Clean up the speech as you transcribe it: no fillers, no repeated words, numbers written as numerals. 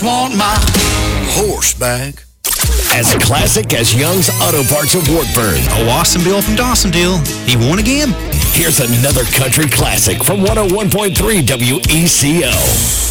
just want my horse back. As classic as Young's Auto Parts of Wartburg. Oh, Austin Bill from Dawsondale. He won again. Here's another country classic from 101.3 WECO.